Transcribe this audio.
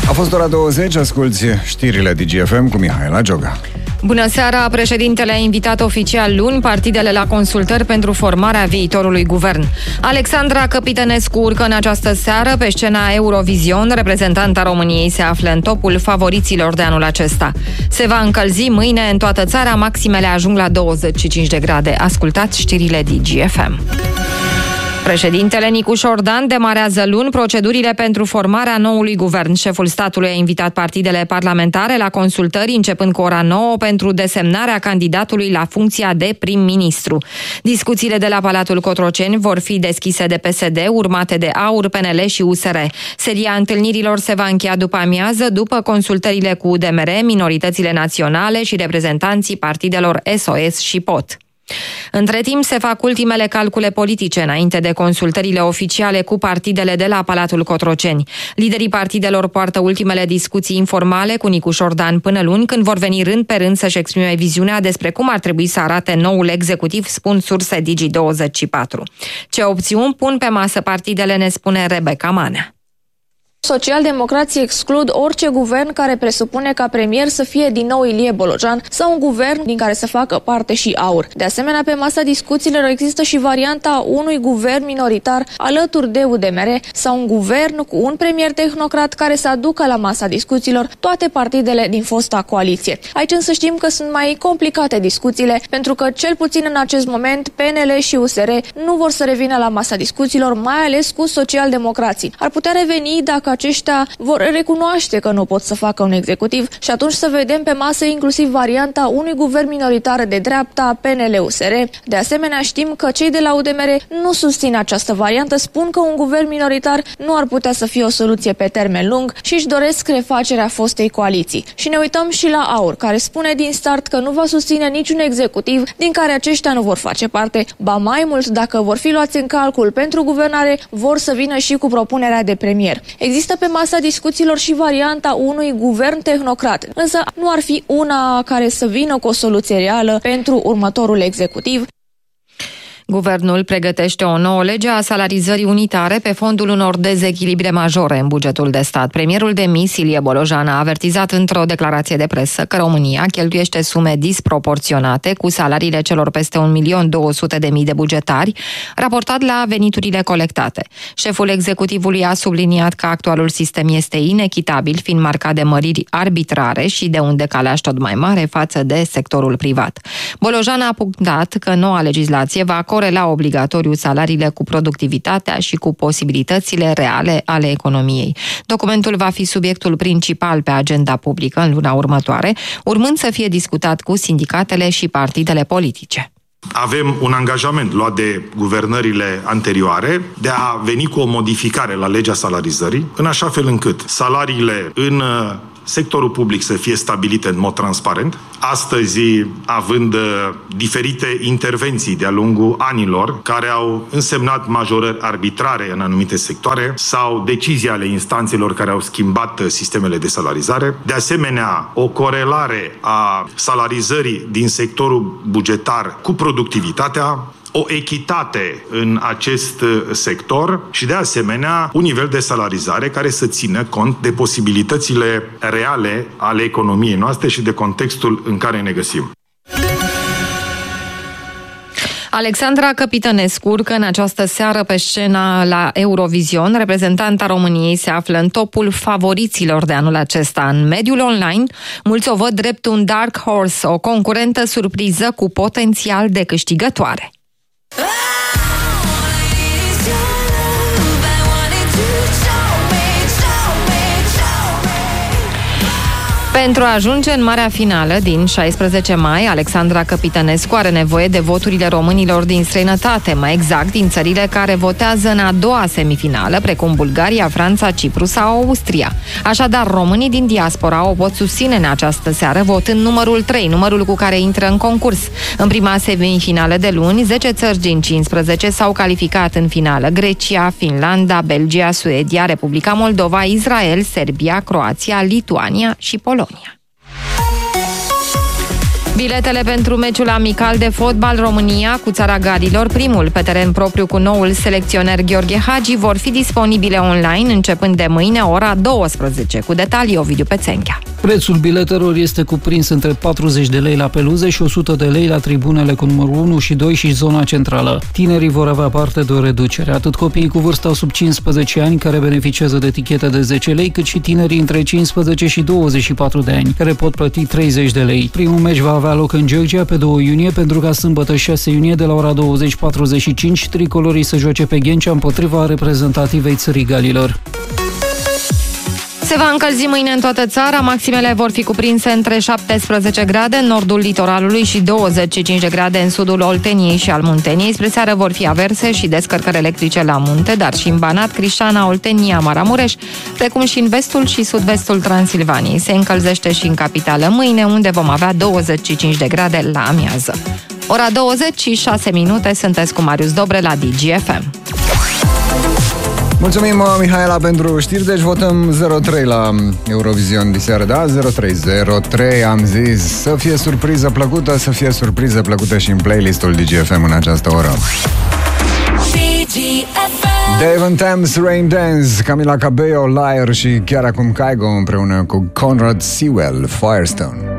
A fost ora 20, asculți știrile DGFM cu Mihaela Gioga. Bună seara! Președintele a invitat oficial luni partidele la consultări pentru formarea viitorului guvern. Alexandra Căpitănescu urcă în această seară pe scena Eurovision. Reprezentanta României se află în topul favoriților de anul acesta. Se va încălzi mâine în toată țara, maximele ajung la 25 de grade. Ascultați știrile DGFM. Președintele Nicu Șordan demarează luni procedurile pentru formarea noului guvern. Șeful statului a invitat partidele parlamentare la consultări începând cu ora 9 pentru desemnarea candidatului la funcția de prim-ministru. Discuțiile de la Palatul Cotroceni vor fi deschise de PSD, urmate de AUR, PNL și USR. Seria întâlnirilor se va încheia după amiază, după consultările cu UDMR, minoritățile naționale și reprezentanții partidelor SOS și POT. Între timp se fac ultimele calcule politice înainte de consultările oficiale cu partidele de la Palatul Cotroceni. Liderii partidelor poartă ultimele discuții informale cu Nicu Șordan până luni, când vor veni rând pe rând să-și exprime viziunea despre cum ar trebui să arate noul executiv, spun surse Digi24. Ce opțiuni pun pe masă partidele, ne spune Rebecca Manea. Socialdemocrații exclud orice guvern care presupune ca premier să fie din nou Ilie Bolojan sau un guvern din care să facă parte și AUR. De asemenea, pe masa discuțiilor există și varianta unui guvern minoritar alături de UDMR sau un guvern cu un premier tehnocrat care să aducă la masa discuțiilor toate partidele din fosta coaliție. Aici însă știm că sunt mai complicate discuțiile, pentru că cel puțin în acest moment PNL și USR nu vor să revină la masa discuțiilor, mai ales cu socialdemocrații. Ar putea reveni dacă aceștia vor recunoaște că nu pot să facă un executiv și atunci să vedem pe masă inclusiv varianta unui guvern minoritar de dreapta, PNL-USR. De asemenea, știm că cei de la UDMR nu susțin această variantă, spun că un guvern minoritar nu ar putea să fie o soluție pe termen lung și își doresc refacerea fostei coaliții. Și ne uităm și la AUR, care spune din start că nu va susține niciun executiv din care aceștia nu vor face parte, ba mai mult, dacă vor fi luați în calcul pentru guvernare, vor să vină și cu propunerea de premier. Există pe masa discuțiilor și varianta unui guvern tehnocrat, însă nu ar fi una care să vină cu o soluție reală pentru următorul executiv. Guvernul pregătește o nouă lege a salarizării unitare pe fondul unor dezechilibre majore în bugetul de stat. Premierul demis, Ilie Bolojan, a avertizat într-o declarație de presă că România cheltuiește sume disproporționate cu salariile celor peste 1.200.000 de bugetari, raportat la veniturile colectate. Șeful executivului a subliniat că actualul sistem este inechitabil, fiind marcat de măriri arbitrare și de un decalaj tot mai mare față de sectorul privat. Bolojan a punctat că noua legislație va corela obligatoriu salariile cu productivitatea și cu posibilitățile reale ale economiei. Documentul va fi subiectul principal pe agenda publică în luna următoare, urmând să fie discutat cu sindicatele și partidele politice. Avem un angajament luat de guvernările anterioare de a veni cu o modificare la legea salarizării, în așa fel încât salariile în sectorul public să fie stabilite în mod transparent. Astăzi, având diferite intervenții de-a lungul anilor care au însemnat majorări arbitrare în anumite sectoare sau decizii ale instanțelor care au schimbat sistemele de salarizare. De asemenea, o corelare a salarizării din sectorul bugetar cu productivitatea, o echitate în acest sector și, de asemenea, un nivel de salarizare care să țină cont de posibilitățile reale ale economiei noastre și de contextul în care ne găsim. Alexandra Căpitănescu urcă în această seară pe scena la Eurovision. Reprezentanta României se află în topul favoriților de anul acesta. În mediul online, mulți o văd drept un dark horse, o concurentă surpriză cu potențial de câștigătoare. Pentru a ajunge în marea finală din 16 mai, Alexandra Căpitănescu are nevoie de voturile românilor din străinătate, mai exact din țările care votează în a doua semifinală, precum Bulgaria, Franța, Cipru sau Austria. Așadar, românii din diaspora o pot susține în această seară votând numărul 3, numărul cu care intră în concurs. În prima semifinală de luni, 10 țări din 15 s-au calificat în finală: Grecia, Finlanda, Belgia, Suedia, Republica Moldova, Israel, Serbia, Croația, Lituania și Polonia. Biletele pentru meciul amical de fotbal România cu țara Gadilor, primul pe teren propriu cu noul selecționer Gheorghe Hagi, vor fi disponibile online începând de mâine, ora 12. Cu detalii, Ovidiu Pețenchea. Prețul biletelor este cuprins între 40 de lei la peluze și 100 de lei la tribunele cu numărul 1 și 2 și zona centrală. Tinerii vor avea parte de o reducere, atât copiii cu vârsta sub 15 ani care beneficiază de etichete de 10 lei, cât și tinerii între 15 și 24 de ani, care pot plăti 30 de lei. Primul meci va avea loc în Georgia pe 2 iunie, pentru ca sâmbătă 6 iunie de la ora 20:45 tricolorii să joace pe Ghencea împotriva reprezentativei țării Galilor. Se va încălzi mâine în toată țara, maximele vor fi cuprinse între 17 grade în nordul litoralului și 25 de grade în sudul Olteniei și al Munteniei. Spre seară vor fi averse și descărcări electrice la munte, dar și în Banat, Crișana, Oltenia, Maramureș, precum și în vestul și sud-vestul Transilvaniei. Se încălzește și în capitală mâine, unde vom avea 25 de grade la amiază. Ora 20:06, sunteți cu Marius Dobre la DGFM. Mulțumim, Mihaela, pentru știri. Deci votăm 0-3 la Eurovision diseară, da? 0-3, am zis. Să fie surpriză plăcută, să fie surpriză plăcută și în playlistul DGFM în această oră. Dave and Thames, Rain Dance, Camila Cabello, Liar și chiar acum Kygo împreună cu Conrad Sewell, Firestone.